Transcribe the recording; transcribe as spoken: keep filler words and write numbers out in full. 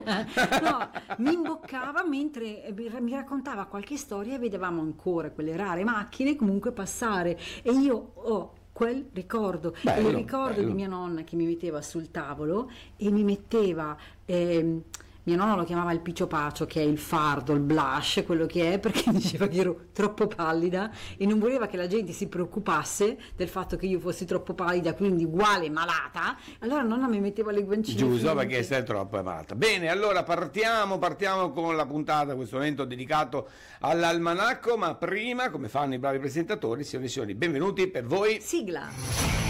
No, mi imboccava mentre mi raccontava qualche storia e vedevamo ancora quelle rare macchine comunque passare, e io ho quel ricordo, bello, il ricordo bello. di mia nonna che mi metteva sul tavolo e mi metteva ehm, mio nonno lo chiamava il piciopacio, che è il fardo, il blush, quello che è, perché diceva che ero troppo pallida e non voleva che la gente si preoccupasse del fatto che io fossi troppo pallida, quindi uguale malata. Allora nonna mi metteva le guancine Giusto, finite. perché sei troppo amata. Bene, allora partiamo, partiamo con la puntata, questo momento dedicato all'almanacco, ma prima, come fanno i bravi presentatori, signori e signori, benvenuti per voi. Sigla.